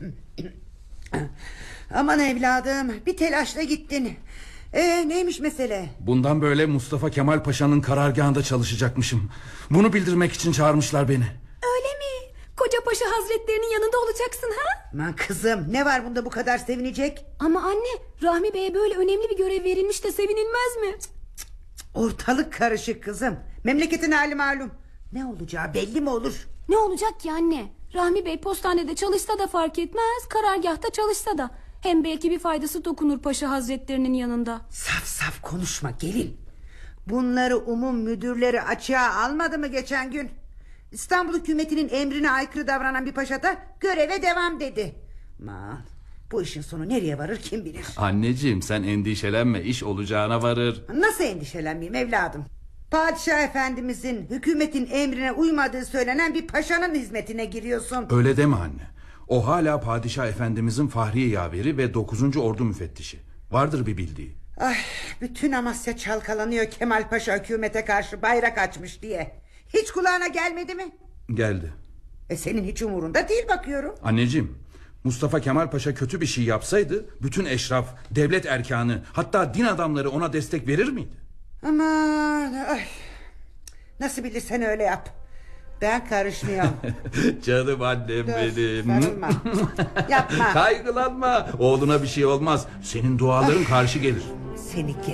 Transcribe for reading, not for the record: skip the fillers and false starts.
Aman evladım, bir telaşla gittin. Neymiş mesele? Bundan böyle Mustafa Kemal Paşa'nın karargahında çalışacakmışım. Bunu bildirmek için çağırmışlar beni. Öyle mi? Koca Paşa Hazretlerinin yanında olacaksın ha? Aman kızım, ne var bunda bu kadar sevinecek? Ama anne, Rahmi Bey'e böyle önemli bir görev verilmiş de sevinilmez mi? Ortalık karışık kızım. Memleketin hali malum. Ne olacağı belli mi olur? Ne olacak ki anne? Rahmi Bey postanede çalışsa da fark etmez, karargahta çalışsa da. Hem belki bir faydası dokunur Paşa Hazretlerinin yanında. Saf saf konuşma gelin. Bunları umum müdürleri açığa almadı mı geçen gün? İstanbul hükümetinin emrine aykırı davranan bir paşa da göreve devam dedi. Aman, bu işin sonu nereye varır kim bilir. Anneciğim, sen endişelenme, iş olacağına varır. Nasıl endişelenmeyeyim evladım? Padişah efendimizin hükümetin emrine uymadığı söylenen bir paşanın hizmetine giriyorsun. Öyle deme anne. O hala Padişah Efendimizin Fahriye Yaveri ve 9. Ordu müfettişi. Vardır bir bildiği. Ay, bütün Amasya çalkalanıyor Kemal Paşa hükümete karşı bayrak açmış diye. Hiç kulağına gelmedi mi? Geldi. Senin hiç umurunda değil bakıyorum. Anneciğim, Mustafa Kemal Paşa kötü bir şey yapsaydı bütün eşraf, devlet erkanı, hatta din adamları ona destek verir miydi? Aman ay. Nasıl bilirsen öyle yap. Ben karışmıyorum. Canım annem benim. Sarılma. Yapma. Kaygılanma, oğluna bir şey olmaz. Senin duaların karşı gelir. Seni